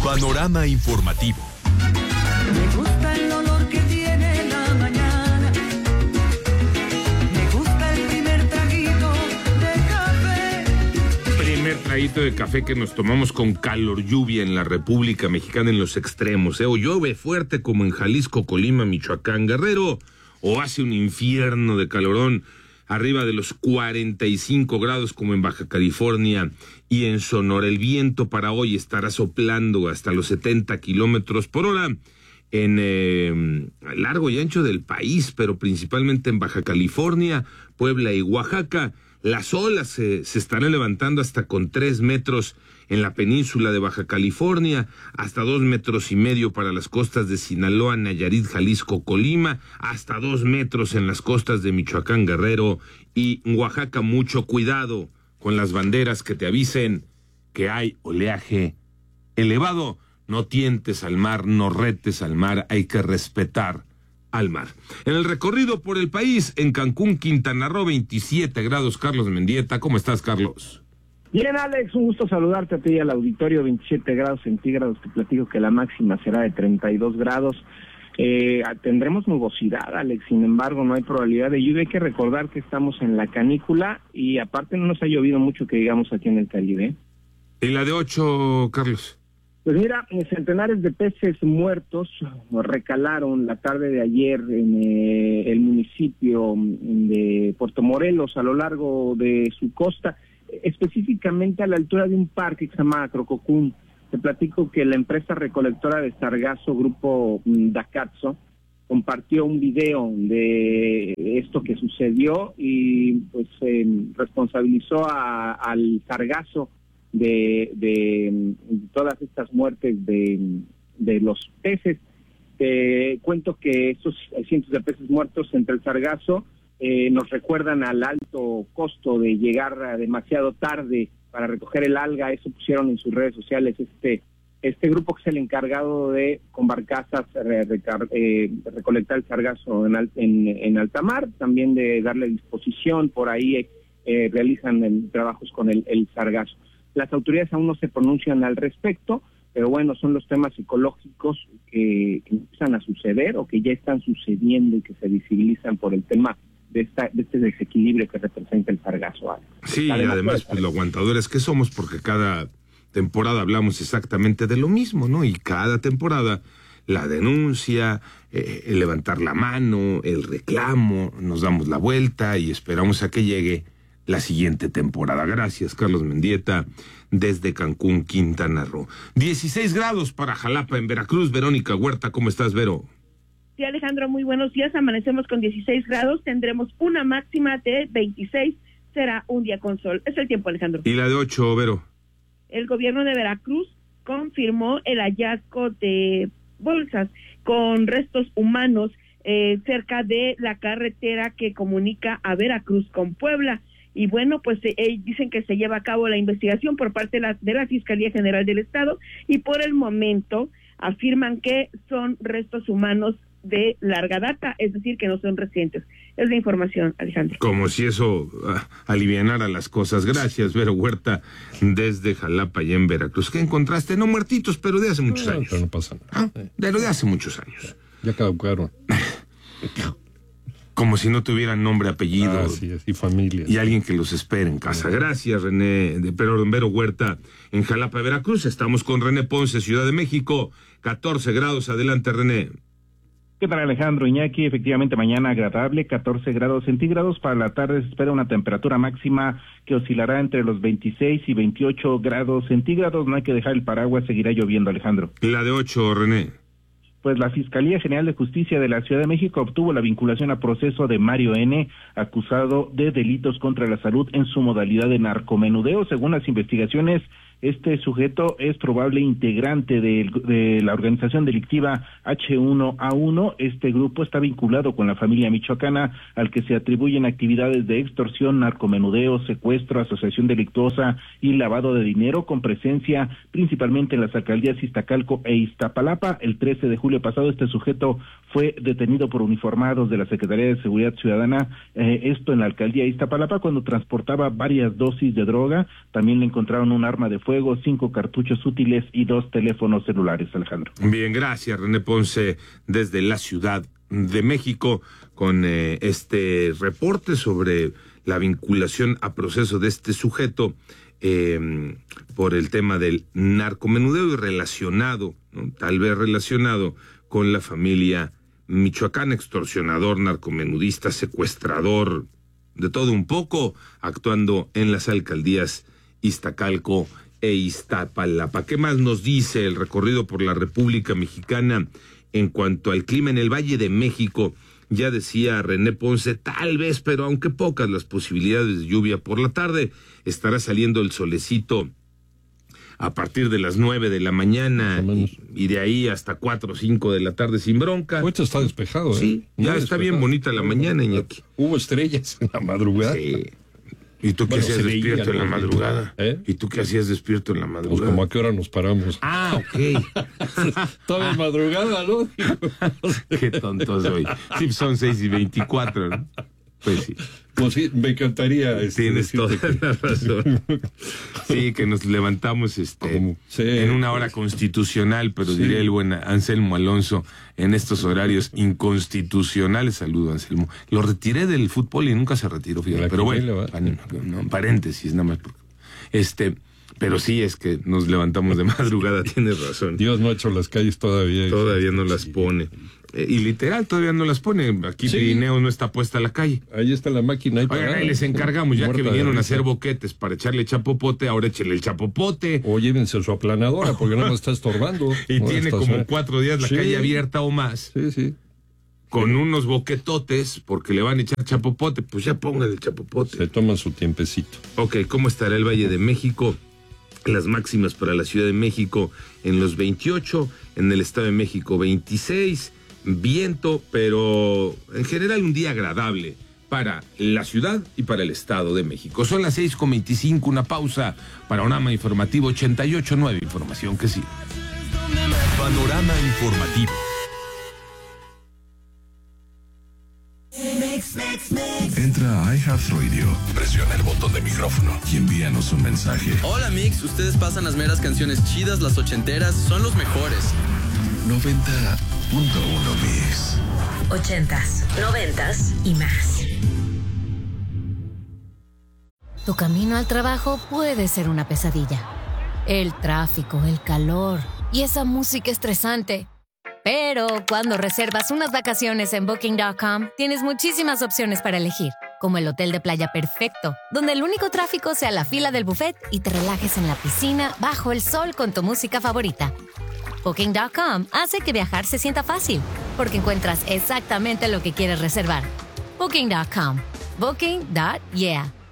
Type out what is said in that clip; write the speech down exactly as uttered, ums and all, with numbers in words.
Panorama informativo. Me gusta el olor que tiene la mañana. Me gusta el primer traguito de café. Primer traguito de café que nos tomamos con calor lluvia en la República Mexicana en los extremos, ¿eh? O llueve fuerte como en Jalisco, Colima, Michoacán, Guerrero, o hace un infierno de calorón arriba de los cuarenta y cinco grados como en Baja California y en Sonora. El viento para hoy estará soplando hasta los setenta kilómetros por hora en eh, largo y ancho del país, pero principalmente en Baja California, Puebla y Oaxaca. Las olas se, se estarán levantando hasta con tres metros en la península de Baja California, hasta dos metros y medio para las costas de Sinaloa, Nayarit, Jalisco, Colima, hasta dos metros en las costas de Michoacán, Guerrero y Oaxaca. Mucho cuidado con las banderas que te avisen que hay oleaje elevado. No tientes al mar, no retes al mar, hay que respetar al mar. En el recorrido por el país, en Cancún, Quintana Roo, veintisiete grados. Carlos Mendieta, ¿cómo estás, Carlos? Bien, Alex, un gusto saludarte a ti y al auditorio. Veintisiete grados centígrados, te platico que la máxima será de treinta y dos grados. Eh, tendremos nubosidad, Alex, sin embargo no hay probabilidad de lluvia. Hay que recordar que estamos en la canícula y aparte no nos ha llovido mucho, que digamos, aquí en el Caribe. ¿Y la de ocho, Carlos? Pues mira, centenares de peces muertos recalaron la tarde de ayer en eh, el municipio de Puerto Morelos, a lo largo de su costa, específicamente a la altura de un parque que se llama Crococún. Te platico que la empresa recolectora de sargazo, Grupo Dacatzo, compartió un video de esto que sucedió y pues eh, responsabilizó a, al sargazo De, de todas estas muertes de, de los peces. Te cuento que estos cientos de peces muertos entre el sargazo eh, nos recuerdan al alto costo de llegar demasiado tarde para recoger el alga. Eso pusieron en sus redes sociales este este grupo, que es el encargado de con barcazas recar, eh, recolectar el sargazo en, en, en alta mar, también de darle disposición. Por ahí eh, realizan el, trabajos con el, el sargazo. Las autoridades aún no se pronuncian al respecto, pero bueno, son los temas ecológicos que, que empiezan a suceder o que ya están sucediendo y que se visibilizan por el tema de, esta, de este desequilibrio que representa el sargazo. Sí, además, además pues lo aguantadores que somos, porque cada temporada hablamos exactamente de lo mismo, ¿no? Y cada temporada la denuncia, eh, el levantar la mano, el reclamo, nos damos la vuelta y esperamos a que llegue la siguiente temporada. Gracias, Carlos Mendieta, desde Cancún, Quintana Roo. dieciséis grados para Jalapa, en Veracruz. Verónica Huerta, ¿cómo estás, Vero? Sí, Alejandro, muy buenos días. Amanecemos con dieciséis grados, tendremos una máxima de veintiséis. Será un día con sol. Es el tiempo, Alejandro. ¿Y la de ocho, Vero? El gobierno de Veracruz confirmó el hallazgo de bolsas con restos humanos eh, cerca de la carretera que comunica a Veracruz con Puebla. Y bueno, pues eh, dicen que se lleva a cabo la investigación por parte de la, de la Fiscalía General del Estado y por el momento afirman que son restos humanos de larga data, es decir, que no son recientes. Es la información, Alejandro. Como si eso uh, alivianara las cosas. Gracias, Vero Huerta, desde Jalapa y en Veracruz. ¿Qué encontraste? No muertitos, pero de hace muchos no, años. Pero no pasa nada. ¿Ah? De lo de hace muchos años. Ya caducaron. Como si no tuvieran nombre, apellido. Ah, sí, y familia. Y alguien que los espere en casa. Gracias, René, de Vero Huerta, en Jalapa, Veracruz. Estamos con René Ponce, Ciudad de México, catorce grados. Adelante, René. ¿Qué tal, Alejandro? Iñaki, efectivamente mañana agradable, catorce grados centígrados. Para la tarde se espera una temperatura máxima que oscilará entre los veintiséis y veintiocho grados centígrados. No hay que dejar el paraguas, seguirá lloviendo, Alejandro. La de ocho, René. Pues la Fiscalía General de Justicia de la Ciudad de México obtuvo la vinculación a proceso de Mario N., acusado de delitos contra la salud en su modalidad de narcomenudeo. Según las investigaciones, este sujeto es probable integrante de, de la organización delictiva H uno A uno. Este grupo está vinculado con la familia michoacana, al que se atribuyen actividades de extorsión, narcomenudeo, secuestro, asociación delictuosa y lavado de dinero, con presencia principalmente en las alcaldías Iztacalco e Iztapalapa. El trece de julio pasado, este sujeto fue detenido por uniformados de la Secretaría de Seguridad Ciudadana, eh, esto en la alcaldía Iztapalapa, cuando transportaba varias dosis de droga. También le encontraron un arma de fuego fuego, cinco cartuchos útiles y dos teléfonos celulares, Alejandro. Bien, gracias, René Ponce, desde la Ciudad de México, con eh, este reporte sobre la vinculación a proceso de este sujeto eh, por el tema del narcomenudeo y relacionado, ¿no? Tal vez relacionado con la familia Michoacán, extorsionador, narcomenudista, secuestrador, de todo un poco, actuando en las alcaldías Iztacalco e Iztapalapa. ¿Qué más nos dice el recorrido por la República Mexicana en cuanto al clima en el Valle de México? Ya decía René Ponce, tal vez, pero aunque pocas las posibilidades de lluvia por la tarde, estará saliendo el solecito a partir de las nueve de la mañana y, y de ahí hasta cuatro o cinco de la tarde sin bronca. Ahorita está despejado, ¿eh? Sí, ya Muy está despejado. bien bonita la mañana, Iñaki. Hubo estrellas en la madrugada. Sí. ¿Y tú qué Bueno, hacías se veía, despierto en la ¿no? madrugada? ¿Eh? ¿Y tú qué hacías despierto en la Pues madrugada? como a qué hora nos paramos. Ah, ok. Toda es madrugada, ¿no? Qué tonto soy. Sí, son seis y veinticuatro, ¿no? Pues sí. Pues sí, me encantaría. Este, Tienes toda decirte que- la razón. Sí, que nos levantamos este ¿Cómo? Sí, en una hora pues. constitucional, pero Sí. diría el buen Anselmo Alonso, en estos horarios inconstitucionales. Saludo, Anselmo. Lo retiré del fútbol y nunca se retiró, fíjate. La Pero quiniela, bueno, ¿va? pan- no, paréntesis, nada más. porque- Este, pero sí es que nos levantamos de madrugada, tienes razón. Dios no ha hecho las calles todavía. Todavía no las Sí. pone. Eh, y literal, todavía no las pone. Aquí Sí. Pirineo no está puesta a la calle. Ahí está la máquina. Ahí Oigan, parada. ahí les encargamos, ya Muerta que de vinieron a risa. hacer boquetes para echarle chapopote, ahora échele el chapopote. O llévense su aplanadora porque no me está estorbando. Y No, tiene está como suave. cuatro días la Sí. calle abierta o más, Sí, sí. con unos boquetotes, porque le van a echar chapopote. Pues ya pongan el chapopote. Se toman su tiempecito. Ok, ¿cómo estará el Valle de México? Las máximas para la Ciudad de México en los veintiocho, en el Estado de México veintiséis, viento, pero en general un día agradable para la ciudad y para el Estado de México. Son las seis con veinticinco, una pausa. Panorama Informativo ochenta y ocho punto nueve, información que sí. Panorama Informativo. Entra a iHeartRadio, presiona el botón de micrófono y envíanos un mensaje. Hola Mix, ustedes pasan las meras canciones chidas, las ochenteras, son los mejores. noventa punto uno Mix. Ochentas, noventas y más. Tu camino al trabajo puede ser una pesadilla. El tráfico, el calor y esa música estresante. Pero cuando reservas unas vacaciones en Booking punto com, tienes muchísimas opciones para elegir, como el hotel de playa perfecto, donde el único tráfico sea la fila del buffet y te relajes en la piscina bajo el sol con tu música favorita. Booking punto com hace que viajar se sienta fácil, porque encuentras exactamente lo que quieres reservar. Booking punto com. Booking punto yeah.